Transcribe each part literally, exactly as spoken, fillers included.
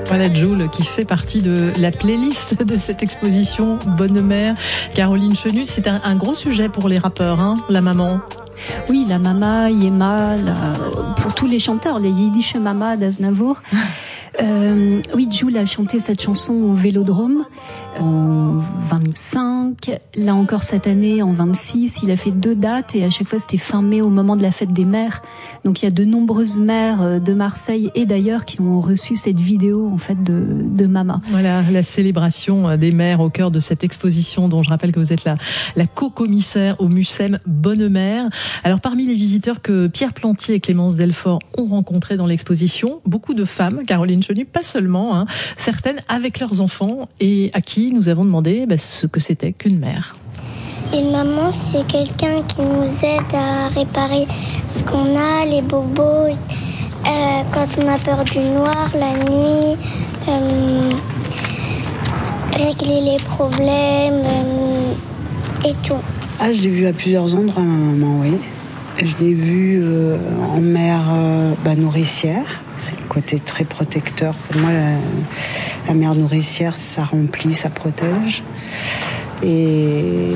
Voilà Jules qui fait partie de la playlist de cette exposition Bonne Mère. Caroline Chenu, c'est un, un gros sujet pour les rappeurs, hein, la maman. Oui, la mama, Yema, la... pour tous les chanteurs, les Yiddish Mama d'Aznavour. Euh, oui, Jules a chanté cette chanson au Vélodrome en vingt-cinq, là encore cette année en vingt-six. Il a fait deux dates et à chaque fois c'était fin mai au moment de la fête des mères. Donc il y a de nombreuses mères de Marseille et d'ailleurs qui ont reçu cette vidéo en fait de, de Mama. Voilà, la célébration des mères au cœur de cette exposition dont je rappelle que vous êtes la, la co-commissaire au Mucem Bonne Mère. Alors parmi les visiteurs que Pierre Plantier et Clémence Delfort ont rencontrés dans l'exposition, beaucoup de femmes, Caroline Chenu, pas seulement, hein, certaines avec leurs enfants et à qui nous avons demandé bah, ce que c'était qu'une mère. Une maman, c'est quelqu'un qui nous aide à réparer ce qu'on a, les bobos, euh, quand on a peur du noir, la nuit, euh, régler les problèmes euh, et tout. Ah, je l'ai vu à plusieurs endroits, ma maman, oui. Je l'ai vue euh, en mère euh, bah, nourricière. C'est le côté très protecteur. Pour moi, la, la mère nourricière, ça remplit, ça protège. Et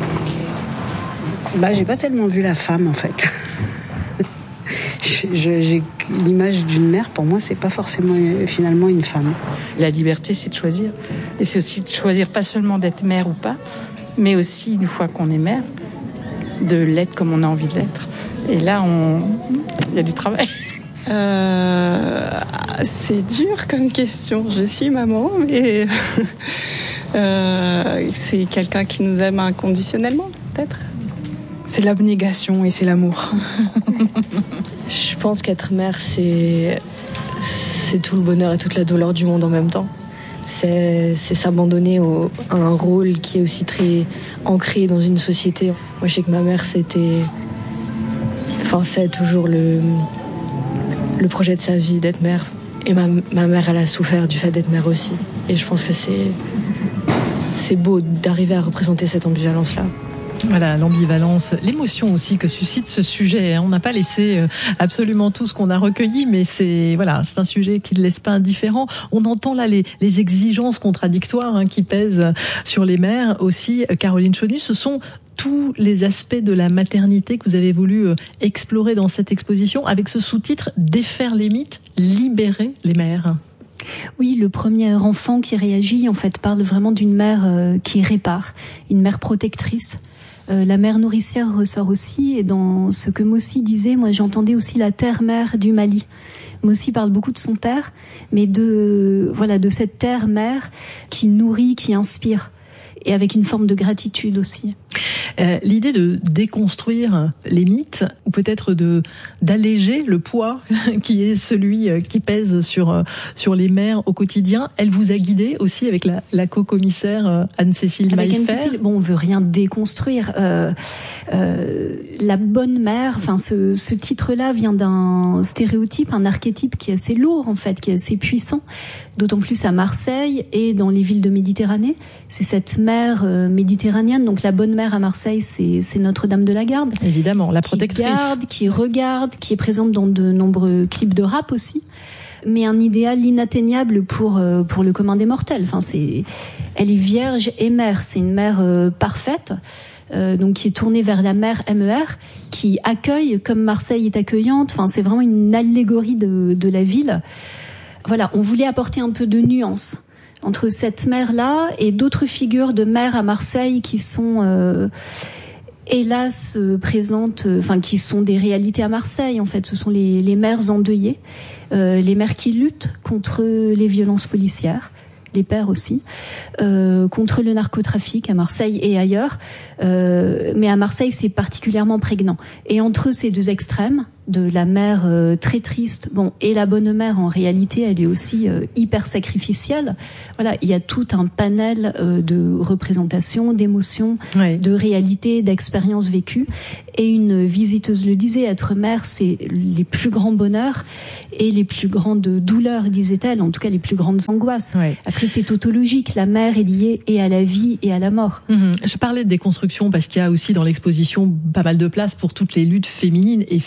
bah, j'ai pas tellement vu la femme, en fait. je, je, j'ai l'image d'une mère, pour moi, c'est pas forcément finalement une femme. La liberté, c'est de choisir. Et c'est aussi de choisir pas seulement d'être mère ou pas, mais aussi, une fois qu'on est mère, de l'être comme on a envie de l'être. Et là, on... il y a du travail. Euh, c'est dur comme question. Je suis maman, mais euh, c'est quelqu'un qui nous aime inconditionnellement, peut-être. C'est l'abnégation et c'est l'amour. Je pense qu'être mère, c'est, c'est tout le bonheur et toute la douleur du monde en même temps. C'est, c'est s'abandonner au, à un rôle qui est aussi très ancré dans une société. Moi, je sais que ma mère, c'était... Enfin, c'est toujours le, le projet de sa vie d'être mère. Et ma, ma mère, elle a souffert du fait d'être mère aussi. Et je pense que c'est, c'est beau d'arriver à représenter cette ambivalence-là. Voilà, l'ambivalence, l'émotion aussi que suscite ce sujet. On n'a pas laissé absolument tout ce qu'on a recueilli, mais c'est voilà, c'est un sujet qui ne laisse pas indifférent. On entend là les, les exigences contradictoires hein, qui pèsent sur les mères aussi. Caroline Chenu, ce sont tous les aspects de la maternité que vous avez voulu explorer dans cette exposition avec ce sous-titre « Défaire les mythes, libérer les mères ». Oui, le premier enfant qui réagit, en fait, parle vraiment d'une mère euh, qui répare, une mère protectrice. Euh, la mère nourricière ressort aussi, et dans ce que Mossi disait, moi j'entendais aussi la terre-mère du Mali. Mossi parle beaucoup de son père, mais de voilà de cette terre-mère qui nourrit, qui inspire, et avec une forme de gratitude aussi. Euh, l'idée de déconstruire les mythes, ou peut-être de d'alléger le poids qui est celui qui pèse sur sur les mères au quotidien, elle vous a guidé aussi avec la, la co-commissaire Anne-Cécile Maillefer. Avec Anne-Cécile, bon, on veut rien déconstruire. Euh, euh, la bonne mère, enfin, ce, ce titre-là vient d'un stéréotype, un archétype qui est assez lourd en fait, qui est assez puissant, d'autant plus à Marseille et dans les villes de Méditerranée. C'est cette mère euh, méditerranéenne, donc la bonne mère à Marseille, c'est, c'est Notre-Dame de la Garde. Évidemment, la protectrice. Qui garde, qui regarde, qui est présente dans de nombreux clips de rap aussi. Mais un idéal inatteignable pour euh, pour le commun des mortels. Enfin, c'est, elle est vierge et mère. C'est une mère euh, parfaite, euh, donc qui est tournée vers la mer M E R, qui accueille comme Marseille est accueillante. Enfin, c'est vraiment une allégorie de de la ville. Voilà, on voulait apporter un peu de nuance entre cette mère-là et d'autres figures de mères à Marseille qui sont euh, hélas euh, présentes, euh, enfin qui sont des réalités à Marseille en fait. Ce sont les, les mères endeuillées, euh, les mères qui luttent contre les violences policières, les pères aussi, euh, contre le narcotrafic à Marseille et ailleurs. Euh, mais à Marseille, c'est particulièrement prégnant. Et entre ces deux extrêmes, de la mère euh, très triste, bon, et la bonne mère, en réalité, elle est aussi euh, hyper sacrificielle. Voilà, il y a tout un panel euh, de représentations, d'émotions, oui. de réalités, d'expériences vécues. Et une visiteuse le disait, être mère, c'est les plus grands bonheurs et les plus grandes douleurs, disait-elle, en tout cas les plus grandes angoisses. Oui. Après, c'est tautologique, la mère est liée et à la vie et à la mort. Mmh. Je parlais de déconstruction parce qu'il y a aussi dans l'exposition pas mal de place pour toutes les luttes féminines et féministes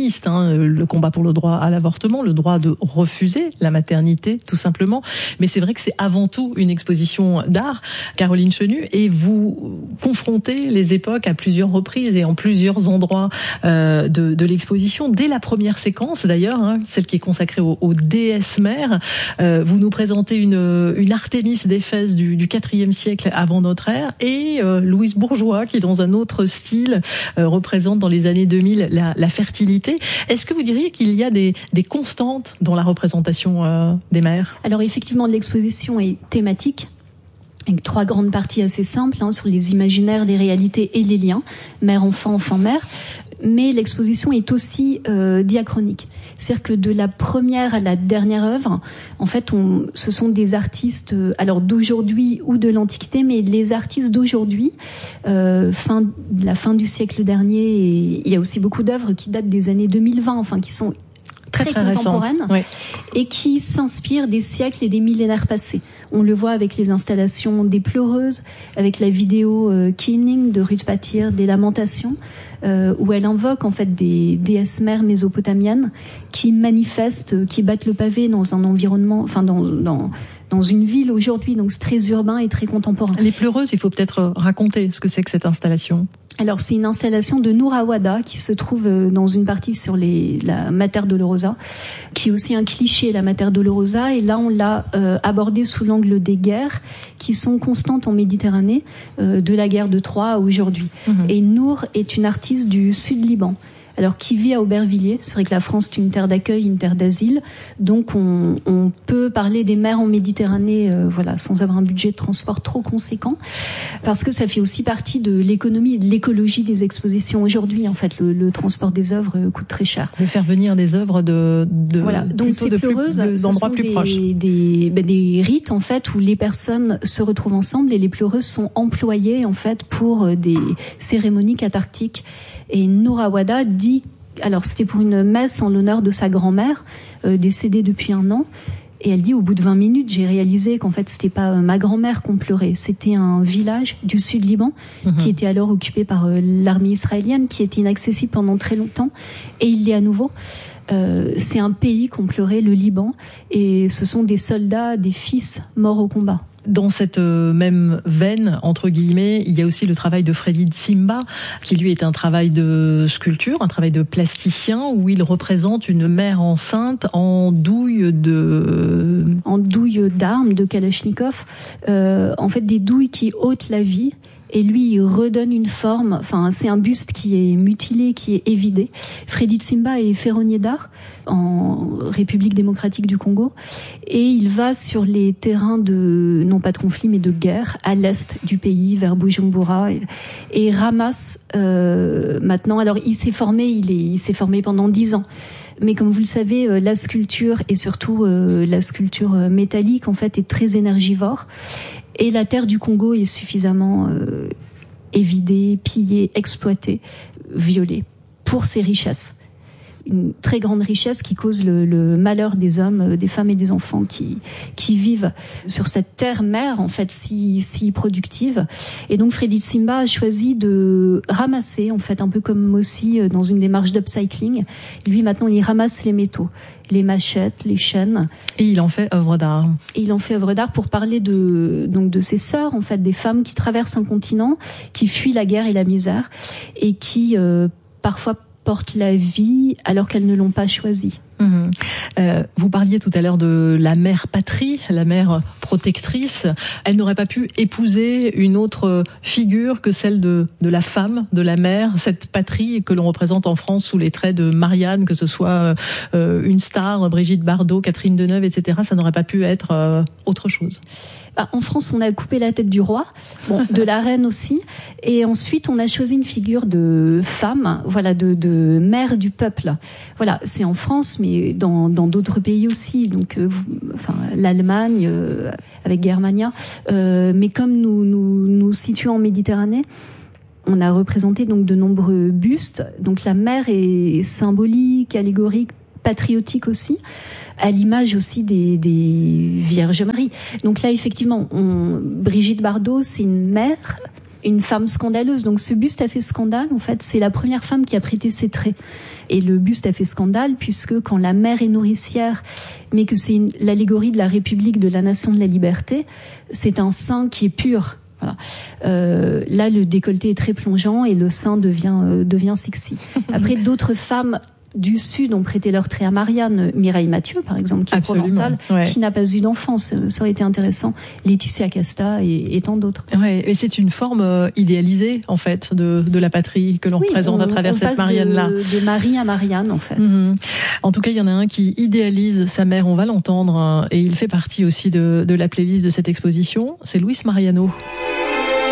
féministe, hein, le combat pour le droit à l'avortement, le droit de refuser la maternité, tout simplement. Mais c'est vrai que c'est avant tout une exposition d'art, Caroline Chenu, et vous confrontez les époques à plusieurs reprises et en plusieurs endroits euh, de, de l'exposition. Dès la première séquence, d'ailleurs, hein, celle qui est consacrée aux, aux déesses mères, euh, vous nous présentez une, une Artémis d'Éphèse du, du quatrième siècle avant notre ère, et euh, Louise Bourgeois, qui dans un autre style euh, représente dans les années deux mille la, la fertilité. Est-ce que vous diriez qu'il y a des, des constantes dans la représentation euh, des mères ? Alors effectivement, l'exposition est thématique, avec trois grandes parties assez simples, hein, sur les imaginaires, les réalités et les liens, mère-enfant, enfant-mère. Mais l'exposition est aussi euh, diachronique. C'est-à-dire que de la première à la dernière œuvre, en fait, on, ce sont des artistes, euh, alors d'aujourd'hui ou de l'Antiquité, mais les artistes d'aujourd'hui, euh, fin, la fin du siècle dernier, et il y a aussi beaucoup d'œuvres qui datent des années deux mille vingt, enfin qui sont très, très, très contemporaines, oui. Et qui s'inspirent des siècles et des millénaires passés. On le voit avec les installations des Pleureuses, avec la vidéo euh, Keening de Ruth Patyr, des Lamentations, euh, où elle invoque en fait des déesses mères mésopotamiennes qui manifestent, qui battent le pavé dans un environnement, enfin dans dans dans une ville aujourd'hui, donc c'est très urbain et très contemporain. Les Pleureuses, il faut peut-être raconter ce que c'est que cette installation. Alors c'est une installation de Noura Wada qui se trouve dans une partie sur les, la Mater Dolorosa, qui est aussi un cliché, la Mater Dolorosa, et là on l'a euh, abordé sous l'angle des guerres qui sont constantes en Méditerranée, euh, de la guerre de Troie à aujourd'hui. Mmh. Et Nour est une artiste du sud Liban. Alors, qui vit à Aubervilliers. C'est vrai que la France est une terre d'accueil, une terre d'asile. Donc, on, on peut parler des mers en Méditerranée, euh, voilà, sans avoir un budget de transport trop conséquent. Parce que ça fait aussi partie de l'économie et de l'écologie des expositions aujourd'hui. En fait, le, le transport des œuvres coûte très cher. De faire venir des œuvres de, de, voilà. Donc, ces pleureuses, de, d'endroits ce sont plus des, proches. Des, ben, des rites, en fait, où les personnes se retrouvent ensemble et les pleureuses sont employées, en fait, pour des cérémonies cathartiques. Et Noura Wada dit, alors c'était pour une messe en l'honneur de sa grand-mère, euh, décédée depuis un an, et elle dit, au bout de vingt minutes, j'ai réalisé qu'en fait c'était pas euh, ma grand-mère qu'on pleurait, c'était un village du sud Liban, mmh. qui était alors occupé par euh, l'armée israélienne, qui était inaccessible pendant très longtemps, et il l'est à nouveau. Euh, c'est un pays qu'on pleurait, le Liban, et ce sont des soldats, des fils morts au combat. Dans cette même veine, entre guillemets, il y a aussi le travail de Freddy Simba, qui lui est un travail de sculpture, un travail de plasticien, où il représente une mère enceinte en douille de... En douille d'armes, de Kalachnikov, euh, en fait des douilles qui ôtent la vie. Et lui, il redonne une forme, enfin, c'est un buste qui est mutilé, qui est évidé. Freddy Simba est ferronnier d'art en République démocratique du Congo. Et il va sur les terrains de, non pas de conflit, mais de guerre, à l'est du pays, vers Bujumbura, et, et ramasse, euh, maintenant, alors il s'est formé, il est, il s'est formé pendant dix ans. Mais comme vous le savez, la sculpture, et surtout euh, la sculpture métallique, en fait, est très énergivore. Et la terre du Congo est suffisamment euh, évidée, pillée, exploitée, violée pour ses richesses. Une très grande richesse qui cause le, le malheur des hommes, des femmes et des enfants qui qui vivent sur cette terre-mère en fait si si productive. Et donc Freddy Simba a choisi de ramasser en fait un peu comme Mossy dans une démarche d'upcycling. Lui maintenant il ramasse les métaux, les machettes, les chaînes. Et il en fait œuvre d'art. Et il en fait œuvre d'art pour parler de donc de ses sœurs en fait, des femmes qui traversent un continent, qui fuient la guerre et la misère et qui euh, parfois portent la vie alors qu'elles ne l'ont pas choisie. Mmh. Euh, vous parliez tout à l'heure de la mère patrie, la mère protectrice. Elle n'aurait pas pu épouser une autre figure que celle de, de la femme, de la mère, cette patrie que l'on représente en France sous les traits de Marianne, que ce soit euh, une star, Brigitte Bardot, Catherine Deneuve, et cetera. Ça n'aurait pas pu être euh, autre chose. Bah, en France, on a coupé la tête du roi, bon, de la reine aussi, et ensuite on a choisi une figure de femme, voilà, de, de mère du peuple. Voilà, c'est en France, mais dans dans d'autres pays aussi, donc euh, enfin l'Allemagne euh, avec Germania, euh, mais comme nous nous nous situons en Méditerranée, on a représenté donc de nombreux bustes. Donc la mère est symbolique, allégorique, patriotique aussi, à l'image aussi des, des Vierges Marie. Donc là, effectivement, on, Brigitte Bardot, c'est une mère une femme scandaleuse. Donc ce buste a fait scandale, en fait. C'est la première femme qui a prêté ses traits. Et le buste a fait scandale puisque quand la mère est nourricière, mais que c'est une, l'allégorie de la République, de la nation de la liberté, c'est un sein qui est pur. Voilà. Euh, là, le décolleté est très plongeant et le sein devient, euh, devient sexy. Après, d'autres femmes du Sud ont prêté leur trait à Marianne, Mireille Mathieu par exemple, qui est Absolument, provençale, ouais. qui n'a pas eu d'enfant, ça, ça aurait été intéressant, Laetitia Casta et, et tant d'autres. Ouais, et c'est une forme euh, idéalisée en fait de, de la patrie que l'on oui, représente on, à travers on cette Marianne-là. De, de Marie à Marianne en fait. Mm-hmm. En tout cas, il y en a un qui idéalise sa mère, on va l'entendre, hein, et il fait partie aussi de, de la playlist de cette exposition, c'est Luis Mariano.